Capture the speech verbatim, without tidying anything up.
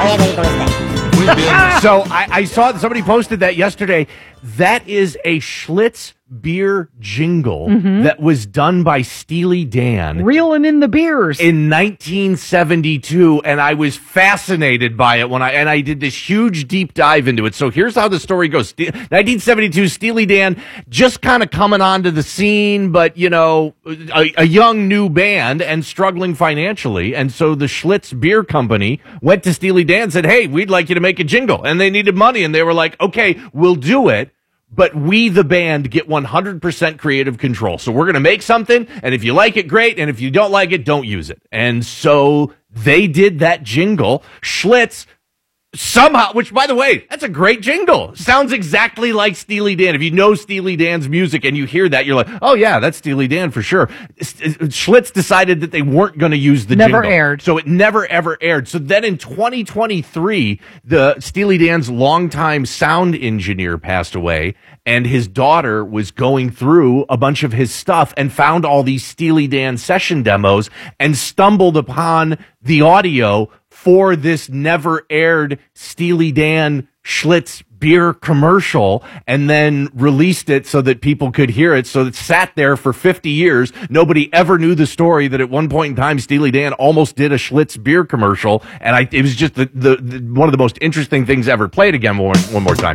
So I, I saw somebody posted that yesterday. That is a Schlitz beer jingle mm-hmm. that was done by Steely Dan. Reeling in the beers. In nineteen seventy-two, and I was fascinated by it when I and I did this huge deep dive into it. So here's how the story goes. nineteen seventy-two, Steely Dan just kind of coming onto the scene, but, you know, a, a young new band and struggling financially. And so the Schlitz Beer Company went to Steely Dan and said, hey, we'd like you to make a jingle. And they needed money, and they were like, okay, we'll do it. But we, the band, get one hundred percent creative control. So we're going to make something, and if you like it, great. And if you don't like it, don't use it. And so they did that jingle. Schlitz somehow, which, by the way, that's a great jingle. Sounds exactly like Steely Dan. If you know Steely Dan's music and you hear that, you're like, oh, yeah, that's Steely Dan for sure. Schlitz decided that they weren't going to use the never jingle. Never aired. So it never, ever aired. So then in twenty twenty-three, the Steely Dan's longtime sound engineer passed away, and his daughter was going through a bunch of his stuff and found all these Steely Dan session demos and stumbled upon the audio for this never aired Steely Dan Schlitz beer commercial, and then released it so that people could hear it. So it sat there for fifty years. Nobody ever knew the story that at one point in time, Steely Dan almost did a Schlitz beer commercial. And I, it was just the, the, the one of the most interesting things ever. Play it again one, one more time.